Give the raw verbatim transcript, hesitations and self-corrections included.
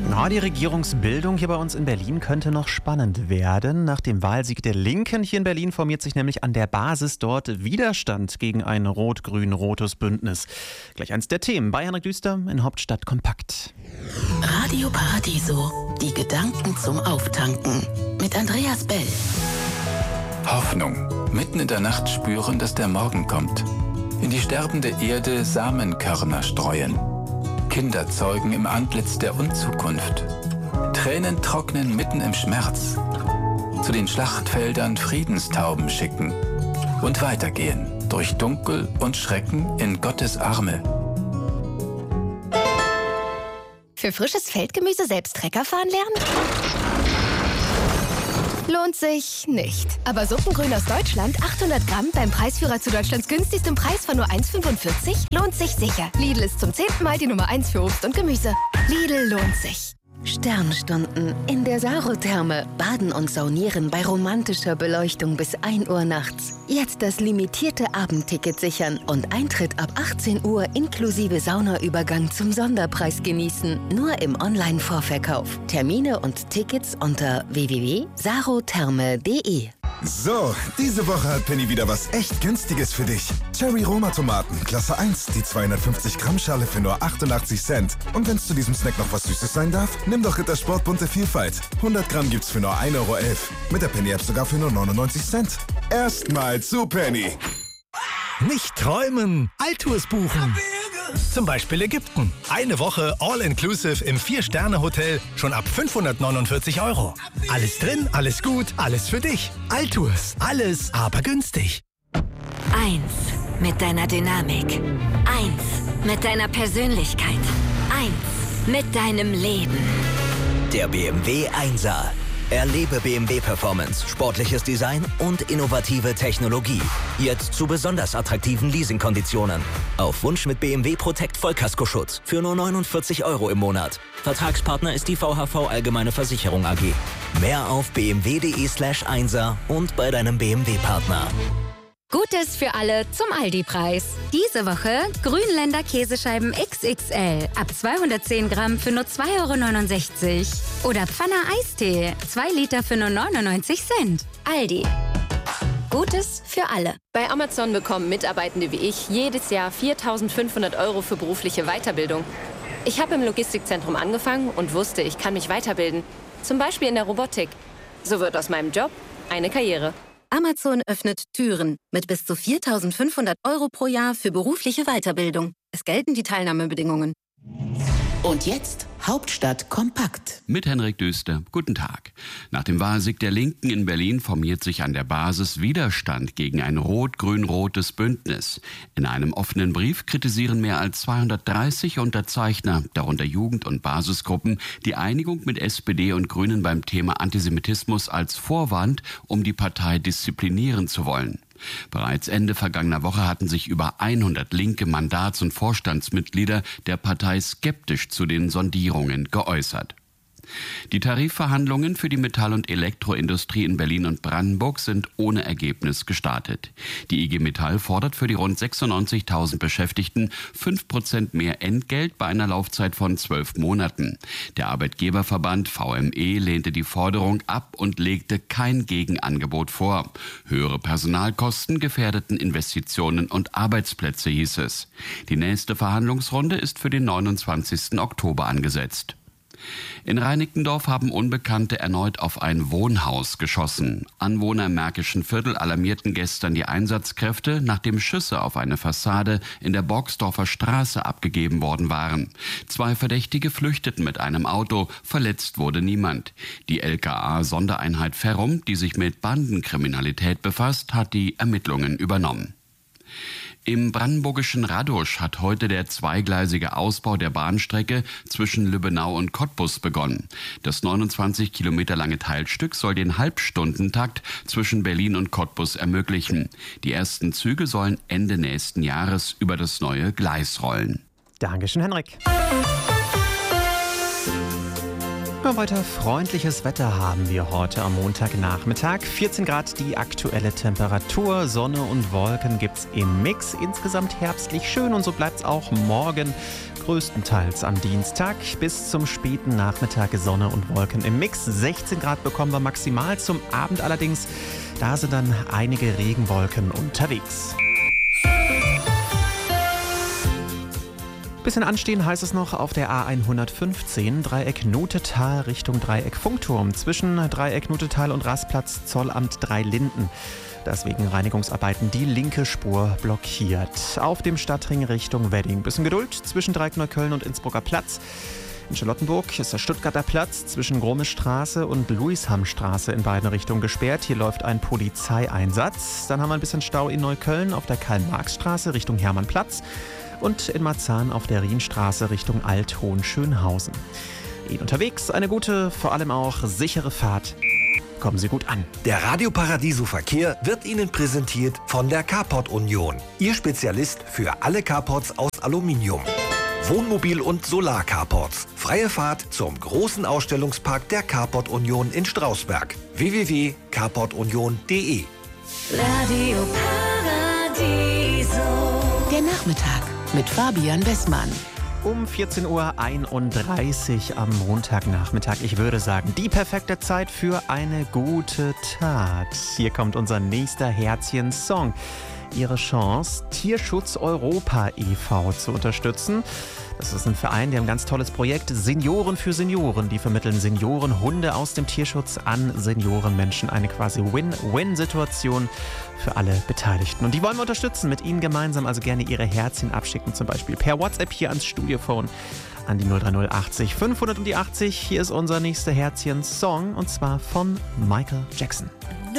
Na, die Regierungsbildung hier bei uns in Berlin könnte noch spannend werden. Nach dem Wahlsieg der Linken hier in Berlin formiert sich nämlich an der Basis dort Widerstand gegen ein rot-grün-rotes Bündnis. Gleich eins der Themen bei Henrik Düster in Hauptstadt kompakt. Radio Paradiso, die Gedanken zum Auftanken mit Andreas Bell. Hoffnung. Mitten in der Nacht spüren, dass der Morgen kommt. In die sterbende Erde Samenkörner streuen. Kinder zeugen im Antlitz der Unzukunft. Tränen trocknen mitten im Schmerz. Zu den Schlachtfeldern Friedenstauben schicken. Und weitergehen durch Dunkel und Schrecken in Gottes Arme. Für frisches Feldgemüse selbst Trecker fahren lernen? Lohnt sich nicht. Aber Suppengrün aus Deutschland, achthundert Gramm, beim Preisführer zu Deutschlands günstigstem Preis von nur eins fünfundvierzig, lohnt sich sicher. Lidl ist zum zehnten Mal die Nummer eins für Obst und Gemüse. Lidl lohnt sich. Sternstunden in der Sarotherme. Baden und saunieren bei romantischer Beleuchtung bis ein Uhr nachts. Jetzt das limitierte Abendticket sichern und Eintritt ab achtzehn Uhr inklusive Saunaübergang zum Sonderpreis genießen. Nur im Online-Vorverkauf. Termine und Tickets unter w w w punkt sarotherme punkt d e. So, diese Woche hat Penny wieder was echt Günstiges für dich. Cherry Roma Tomaten, Klasse eins, die zweihundertfünfzig Gramm Schale für nur achtundachtzig Cent. Und wenn es zu diesem Snack noch was Süßes sein darf, nimm doch Rittersport bunte Vielfalt. hundert Gramm gibt's für nur ein Euro elf. Mit der Penny-App sogar für nur neunundneunzig Cent. Erstmal zu Penny. Nicht träumen, Alltours buchen. Zum Beispiel Ägypten. Eine Woche All-Inclusive im vier-Sterne-Hotel schon ab fünfhundertneunundvierzig Euro. Alles drin, alles gut, alles für dich. Alltours, alles aber günstig. Eins mit deiner Dynamik. Eins mit deiner Persönlichkeit. Eins mit deinem Leben. Der B M W Einser. Erlebe B M W Performance, sportliches Design und innovative Technologie. Jetzt zu besonders attraktiven Leasingkonditionen. Auf Wunsch mit B M W Protect Vollkaskoschutz für nur neunundvierzig Euro im Monat. Vertragspartner ist die V H V Allgemeine Versicherung A G. Mehr auf bmw.de slash Einser und bei deinem B M W-Partner. Gutes für alle zum Aldi-Preis. Diese Woche Grünländer Käsescheiben X X L ab zweihundertzehn Gramm für nur zwei Euro neunundsechzig. Oder Pfanner Eistee, zwei Liter für nur neunundneunzig Cent. Aldi. Gutes für alle. Bei Amazon bekommen Mitarbeitende wie ich jedes Jahr viertausendfünfhundert Euro für berufliche Weiterbildung. Ich habe im Logistikzentrum angefangen und wusste, ich kann mich weiterbilden. Zum Beispiel in der Robotik. So wird aus meinem Job eine Karriere. Amazon öffnet Türen mit bis zu viertausendfünfhundert Euro pro Jahr für berufliche Weiterbildung. Es gelten die Teilnahmebedingungen. Und jetzt Hauptstadt kompakt. Mit Henrik Düster. Guten Tag. Nach dem Wahlsieg der Linken in Berlin formiert sich an der Basis Widerstand gegen ein rot-grün-rotes Bündnis. In einem offenen Brief kritisieren mehr als zweihundertdreißig Unterzeichner, darunter Jugend- und Basisgruppen, die Einigung mit S P D und Grünen beim Thema Antisemitismus als Vorwand, um die Partei disziplinieren zu wollen. Bereits Ende vergangener Woche hatten sich über hundert linke Mandats- und Vorstandsmitglieder der Partei skeptisch zu den Sondierungen geäußert. Die Tarifverhandlungen für die Metall- und Elektroindustrie in Berlin und Brandenburg sind ohne Ergebnis gestartet. Die I G Metall fordert für die rund sechsundneunzigtausend Beschäftigten fünf Prozent mehr Entgelt bei einer Laufzeit von zwölf Monaten. Der Arbeitgeberverband V M E lehnte die Forderung ab und legte kein Gegenangebot vor. Höhere Personalkosten gefährdeten Investitionen und Arbeitsplätze, hieß es. Die nächste Verhandlungsrunde ist für den neunundzwanzigsten Oktober angesetzt. In Reinickendorf haben Unbekannte erneut auf ein Wohnhaus geschossen. Anwohner im Märkischen Viertel alarmierten gestern die Einsatzkräfte, nachdem Schüsse auf eine Fassade in der Borgsdorfer Straße abgegeben worden waren. Zwei Verdächtige flüchteten mit einem Auto, verletzt wurde niemand. Die L K A-Sondereinheit Ferrum, die sich mit Bandenkriminalität befasst, hat die Ermittlungen übernommen. Im brandenburgischen Radosch hat heute der zweigleisige Ausbau der Bahnstrecke zwischen Lübbenau und Cottbus begonnen. Das neunundzwanzig Kilometer lange Teilstück soll den Halbstundentakt zwischen Berlin und Cottbus ermöglichen. Die ersten Züge sollen Ende nächsten Jahres über das neue Gleis rollen. Dankeschön, Henrik. Ja, weiter freundliches Wetter haben wir heute am Montagnachmittag. vierzehn Grad die aktuelle Temperatur, Sonne und Wolken gibt's im Mix. Insgesamt herbstlich schön und so bleibt's auch morgen. Größtenteils am Dienstag bis zum späten Nachmittag Sonne und Wolken im Mix. sechzehn Grad bekommen wir maximal, zum Abend allerdings, da sind dann einige Regenwolken unterwegs. Bisschen anstehen heißt es noch auf der A hundertfünfzehn, Dreieck Notetal Richtung Dreieck Funkturm. Zwischen Dreieck Notetal und Rastplatz Zollamt drei Linden. Deswegen Reinigungsarbeiten die linke Spur blockiert. Auf dem Stadtring Richtung Wedding. Bisschen Geduld zwischen Dreieck Neukölln und Innsbrucker Platz. In Charlottenburg ist der Stuttgarter Platz zwischen Gromisstraße und Louishamstraße in beiden Richtungen gesperrt. Hier läuft ein Polizeieinsatz. Dann haben wir ein bisschen Stau in Neukölln auf der Karl-Marx-Straße Richtung Hermannplatz. Und in Marzahn auf der Rienstraße Richtung Alt-Hohenschönhausen. Ihnen unterwegs eine gute, vor allem auch sichere Fahrt. Kommen Sie gut an. Der Radio Paradiso Verkehr wird Ihnen präsentiert von der Carport Union. Ihr Spezialist für alle Carports aus Aluminium. Wohnmobil- und Solar-Carports. Freie Fahrt zum großen Ausstellungspark der Carport Union in Strausberg. w w w punkt carport union punkt d e Radio Paradiso. Der Nachmittag mit Fabian Westmann. Um vierzehn Uhr einunddreißig am Montagnachmittag. Ich würde sagen, die perfekte Zeit für eine gute Tat. Hier kommt unser nächster Herzchen-Song. Ihre Chance, Tierschutz Europa e V zu unterstützen. Das ist ein Verein, der ein ganz tolles Projekt, Senioren für Senioren. Die vermitteln Seniorenhunde aus dem Tierschutz an Seniorenmenschen. Eine quasi Win-Win-Situation für alle Beteiligten. Und die wollen wir unterstützen mit Ihnen gemeinsam. Also gerne Ihre Herzchen abschicken, zum Beispiel per WhatsApp hier ans Studiophone an die null drei null achtzig fünfhundert und die achtzig. Hier ist unser nächster Herzchen-Song und zwar von Michael Jackson.